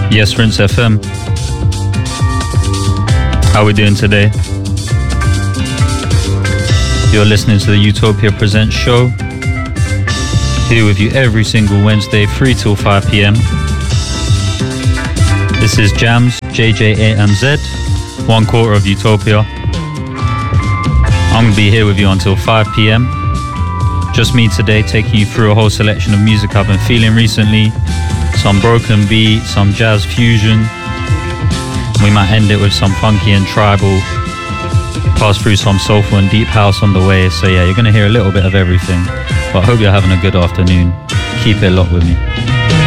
Yes, Rinse FM. How we doing today? You're listening to the Utopia Presents show. Here with you every single Wednesday, 3 till 5 p.m. This is Jams, JJAMZ, 1/4 of Utopia. I'm going to be here with you until 5 p.m. Just me today, taking you through a whole selection of music I've been feeling recently. Some broken beat, some jazz fusion. We might end it with some funky and tribal. Pass through some soulful and deep house on the way. So yeah, you're going to hear a little bit of everything. But I hope you're having a good afternoon. Keep it locked with me.